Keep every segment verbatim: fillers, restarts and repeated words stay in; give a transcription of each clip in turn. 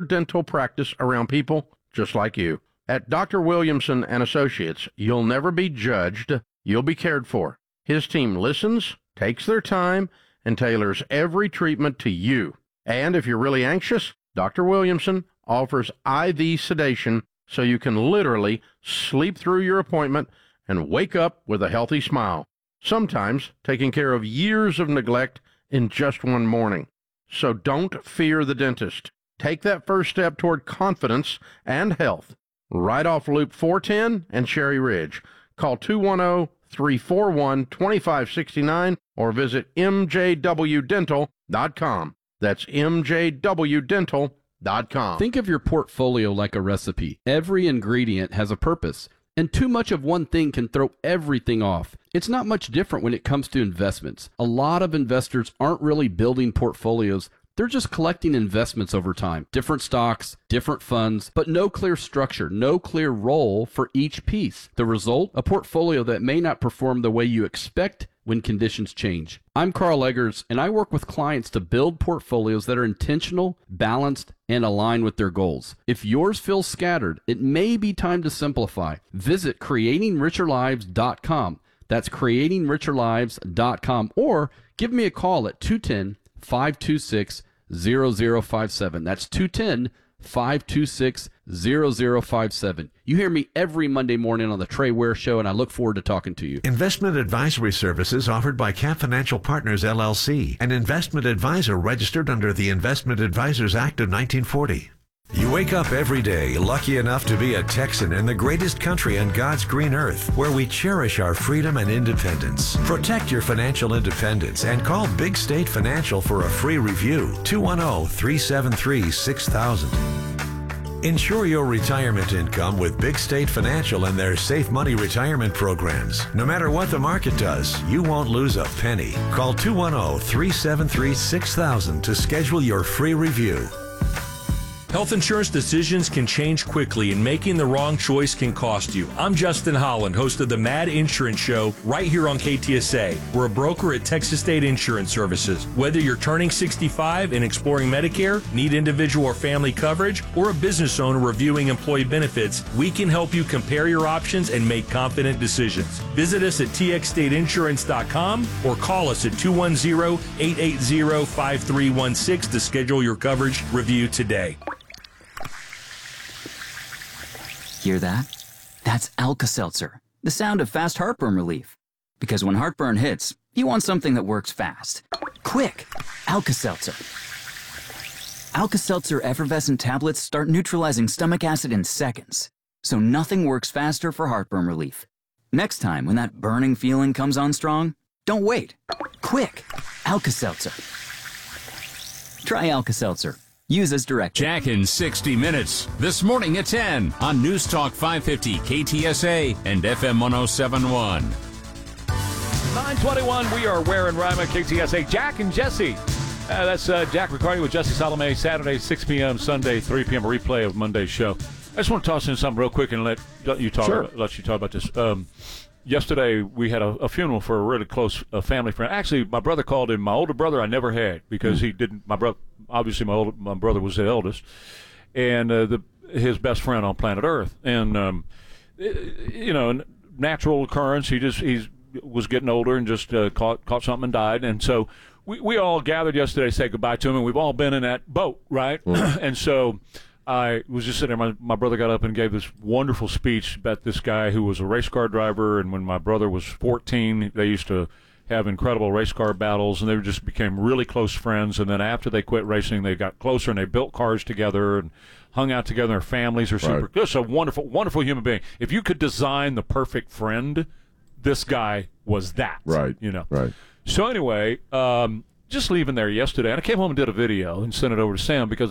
dental practice around people just like you. At Doctor Williamson and Associates, you'll never be judged. You'll be cared for. His team listens, takes their time, and tailors every treatment to you. And if you're really anxious, Doctor Williamson offers I V sedation so you can literally sleep through your appointment and wake up with a healthy smile. Sometimes taking care of years of neglect in just one morning. So don't fear the dentist. Take that first step toward confidence and health. Right off Loop four ten and Cherry Ridge. Call two one zero, three four one, two five six nine or visit m j w dental dot com. That's m j w dental dot com. Think of your portfolio like a recipe. Every ingredient has a purpose, and too much of one thing can throw everything off. It's not much different when it comes to investments. A lot of investors aren't really building portfolios. They're just collecting investments over time. Different stocks, different funds, but no clear structure, no clear role for each piece. The result? A portfolio that may not perform the way you expect when conditions change. I'm Carl Eggers, and I work with clients to build portfolios that are intentional, balanced, and aligned with their goals. If yours feels scattered, it may be time to simplify. Visit creating richer lives dot com. That's creating richer lives dot com, or give me a call at two one zero, five two six, zero zero five seven. That's two one zero, five two six, zero zero five seven. You hear me every Monday morning on the Trey Ware Show, and I look forward to talking to you. Investment advisory services offered by Cap Financial Partners, L L C, an investment advisor registered under the Investment Advisors Act of nineteen forty. You wake up every day lucky enough to be a Texan in the greatest country on God's green earth, where we cherish our freedom and independence. Protect your financial independence and call Big State Financial for a free review. two one zero, three seven three, six thousand. Ensure your retirement income with Big State Financial and their Safe Money retirement programs. No matter what the market does, you won't lose a penny. Call two one zero, three seven three, six thousand to schedule your free review. Health insurance decisions can change quickly, and making the wrong choice can cost you. I'm Justin Holland, host of the Mad Insurance Show, right here on K T S A. We're a broker at Texas State Insurance Services. Whether you're turning sixty-five and exploring Medicare, need individual or family coverage, or a business owner reviewing employee benefits, we can help you compare your options and make confident decisions. Visit us at t x state insurance dot com or call us at two one zero, eight eight zero, five three one six to schedule your coverage review today. Hear that? That's Alka-Seltzer, the sound of fast heartburn relief. Because when heartburn hits, you want something that works fast. Quick! Alka-Seltzer. Alka-Seltzer effervescent tablets start neutralizing stomach acid in seconds. So nothing works faster for heartburn relief. Next time when that burning feeling comes on strong, don't wait. Quick! Alka-Seltzer. Try Alka-Seltzer. Use as directed. Jack in sixty minutes, this morning at ten on News Talk five fifty K T S A and F M one oh seven point one. nine twenty-one, we are Ware and Rima, K T S A. Jack and Jesse. Uh, that's uh, Jack Riccardi with Jesse Salome, Saturday, six p.m., Sunday, three p.m., a replay of Monday's show. I just want to toss in something real quick and let, let you talk Sure. about, let you talk about this. Um, yesterday, we had a, a funeral for a really close uh, family friend. Actually, my brother called him my older brother I never had because mm. he didn't, my brother, obviously my older, my brother was the eldest, and uh, the his best friend on planet Earth. And, um, it, you know, natural occurrence, he just, he's, was getting older and just uh, caught caught something and died. And so we, we all gathered yesterday to say goodbye to him, and we've all been in that boat, right? Mm. And so I was just sitting there. My, my brother got up and gave this wonderful speech about this guy who was a race car driver, and when my brother was fourteen, they used to have incredible race car battles, and they just became really close friends. And then after they quit racing, they got closer, and they built cars together and hung out together. Their families are super. Right. Just a wonderful, wonderful human being. If you could design the perfect friend, this guy was that. Right. You know. Right. So anyway, um, just leaving there yesterday, and I came home and did a video and sent it over to Sam because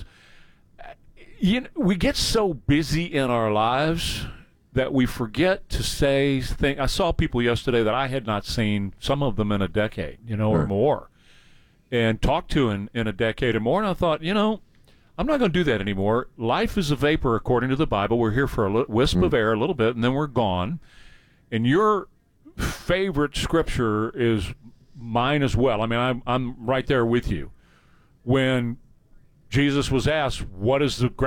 you know, we get so busy in our lives that we forget to say things. I saw people yesterday that I had not seen, some of them in a decade, you know, Right. or more, and talked to in, in a decade or more. And I thought, you know, I'm not going to do that anymore. Life is a vapor, according to the Bible. We're here for a li- wisp mm. of air, a little bit, and then we're gone. And your favorite scripture is mine as well. I mean, I'm, I'm right there with you. When Jesus was asked, what is the